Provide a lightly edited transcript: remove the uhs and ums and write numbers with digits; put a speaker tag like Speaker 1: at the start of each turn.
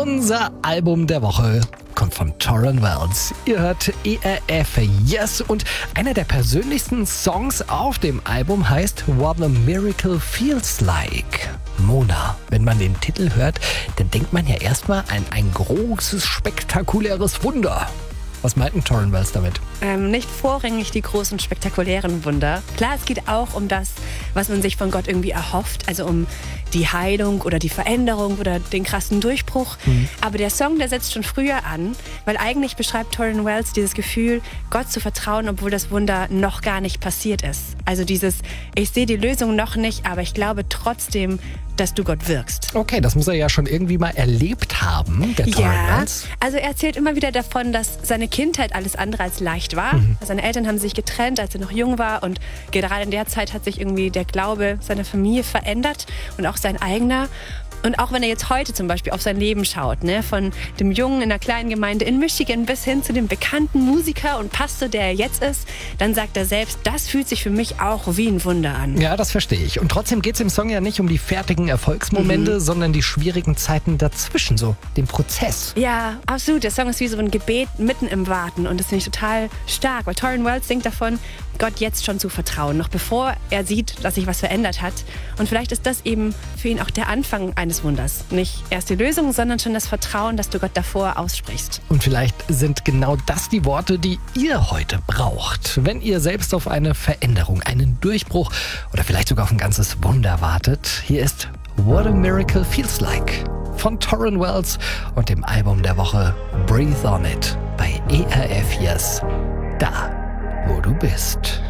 Speaker 1: Unser Album der Woche kommt von Tauren Wells. Ihr hört ERF Yes und einer der persönlichsten Songs auf dem Album heißt What a Miracle Feels Like. Mona, wenn man den Titel hört, dann denkt man ja erstmal an ein großes, spektakuläres Wunder. Was meinten Tauren Wells damit?
Speaker 2: Nicht vorrangig die großen, spektakulären Wunder. Klar, es geht auch um das, was man sich von Gott irgendwie erhofft, also um die Heilung oder die Veränderung oder den krassen Durchbruch. Aber der Song, der setzt schon früher an, weil eigentlich beschreibt Tauren Wells dieses Gefühl, Gott zu vertrauen, obwohl das Wunder noch gar nicht passiert ist. Also dieses, ich sehe die Lösung noch nicht, aber ich glaube trotzdem, dass du Gott wirkst.
Speaker 1: Okay, das muss er ja schon irgendwie mal erlebt haben, der Tauren Wells.
Speaker 2: Also er erzählt immer wieder davon, dass seine Kindheit alles andere als leicht war. Seine Eltern haben sich getrennt, als er noch jung war und gerade in der Zeit hat sich irgendwie der Glaube seiner Familie verändert und auch sein eigener. Und auch wenn er jetzt heute zum Beispiel auf sein Leben schaut, ne, von dem Jungen in einer kleinen Gemeinde in Michigan bis hin zu dem bekannten Musiker und Pastor, der er jetzt ist, dann sagt er selbst, das fühlt sich für mich auch wie ein Wunder an.
Speaker 1: Ja, das verstehe ich. Und trotzdem geht es im Song ja nicht um die fertigen Erfolgsmomente, sondern die schwierigen Zeiten dazwischen, so den Prozess.
Speaker 2: Ja, absolut. Der Song ist wie so ein Gebet mitten im Warten und das finde ich total stark, weil Tauren Wells singt davon, Gott jetzt schon zu vertrauen, noch bevor er sieht, dass sich was verändert hat. Und vielleicht ist das eben für ihn auch der Anfang eines Wunders. Nicht erst die Lösung, sondern schon das Vertrauen, das du Gott davor aussprichst.
Speaker 1: Und vielleicht sind genau das die Worte, die ihr heute braucht. Wenn ihr selbst auf eine Veränderung, einen Durchbruch oder vielleicht sogar auf ein ganzes Wunder wartet, hier ist What a Miracle Feels Like von Tauren Wells und dem Album der Woche Breathe on It bei ERF Yes. Da, wo du bist.